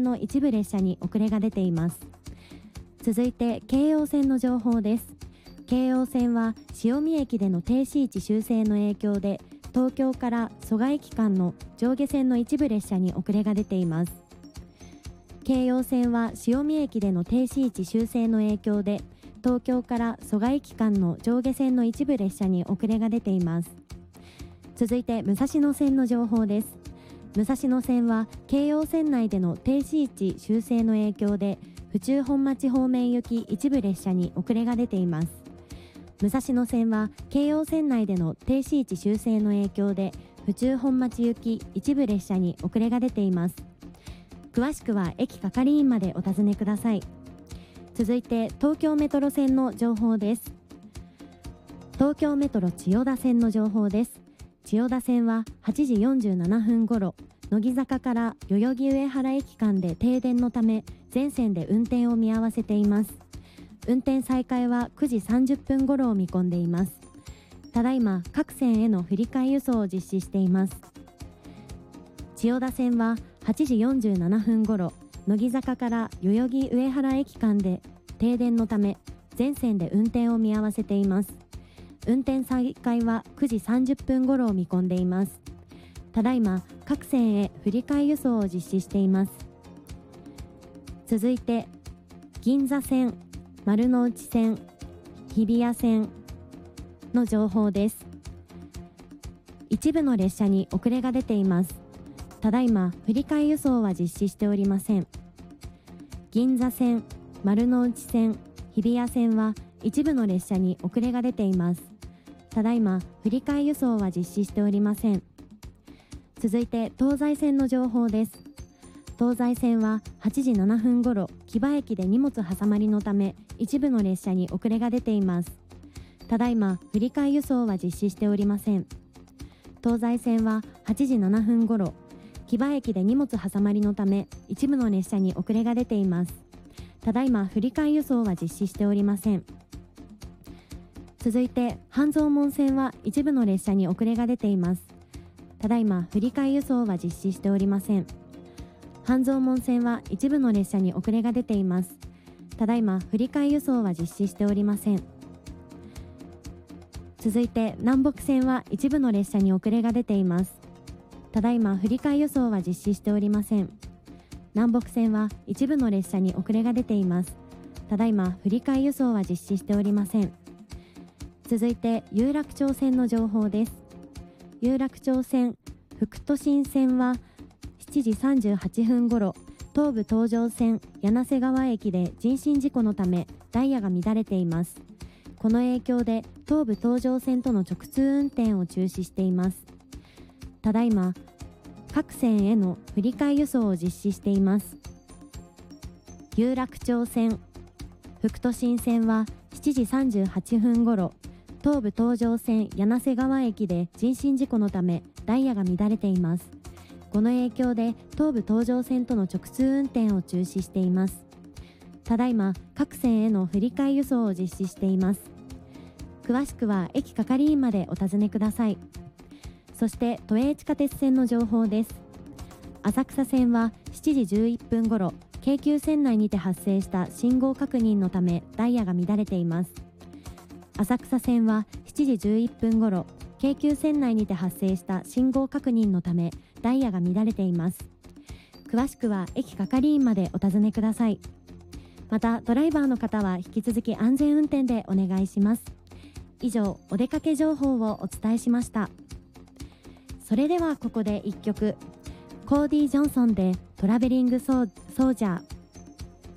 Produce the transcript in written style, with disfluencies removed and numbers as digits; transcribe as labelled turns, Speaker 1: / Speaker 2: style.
Speaker 1: の一部列車に遅れが出ています。続いて京葉線の情報です。京葉線は潮見駅での停止位置修正の影響で東京から蘇我駅間の上下線の一部列車に遅れが出ています。京葉線は潮見駅での停止位置修正の影響で東京から蘇我駅間の上下線の一部列車に遅れが出ています。続いて武蔵野線の情報です。武蔵野線は京葉線内での停止位置修正の影響で府中本町方面行き一部列車に遅れが出ています。武蔵野線は京葉線内での停止位置修正の影響で府中本町行き一部列車に遅れが出ています。詳しくは駅係員までお尋ねください。続いて東京メトロ線の情報です。東京メトロ千代田線の情報です。千代田線は8時47分ごろ乃木坂から代々木上原駅間で停電のため全線で運転を見合わせています。運転再開は9時30分ごろを見込んでいます。ただいま各線への振り替え輸送を実施しています。千代田線は8時47分ごろ乃木坂から代々木上原駅間で停電のため全線で運転を見合わせています。運転再開は9時30分ごろを見込んでいます。ただいま各線へ振り替え輸送を実施しています。続いて銀座線、丸ノ内線、日比谷線の情報です。一部の列車に遅れが出ています。ただいま振り替え輸送は実施しておりません。銀座線、丸ノ内線、日比谷線は一部の列車に遅れが出ています。ただいま振り替え輸送は実施しておりません。続いて東西線の情報です。東西線は8時7分ごろ木場駅で荷物挟まりのため一部の列車に遅れが出ています。ただいま振り替え輸送は実施しておりません。東西線は8時7分ごろ木場駅で荷物挟まりのため一部の列車に遅れが出ています。ただいま振り替え輸送は実施しておりません。続いて半蔵門線は一部の列車に遅れが出ています。ただいま振り替え輸送は実施しておりません。半蔵門線は一部の列車に遅れが出ています。ただいま振り替え輸送は実施しておりません。続いて南北線は一部の列車に遅れが出ています。ただいま振り替え輸送は実施しておりません。南北線は一部の列車に遅れが出ています。ただいま振り替え輸送は実施しておりません。続いて有楽町線の情報です。有楽町線、副都心線は7時38分ごろ東武東上線柳瀬川駅で人身事故のためダイヤが乱れています。この影響で東武東上線との直通運転を中止しています。ただいま各線への振り替え輸送を実施しています。有楽町線、副都心線は7時38分ごろ東武東上線柳瀬川駅で人身事故のためダイヤが乱れています。この影響で東武東上線との直通運転を中止しています。ただいま各線への振り替え輸送を実施しています。詳しくは駅係員までお尋ねください。そして都営地下鉄線の情報です。浅草線は7時11分ごろ京急線内にて発生した信号確認のためダイヤが乱れています。浅草線は7時11分ごろ京急線内にて発生した信号確認のためダイヤが乱れています。詳しくは駅係員までお尋ねください。またドライバーの方は引き続き安全運転でお願いします。以上、お出かけ情報をお伝えしました。それではここで1曲、コーディ・ジョンソンでトラベリングソージャー。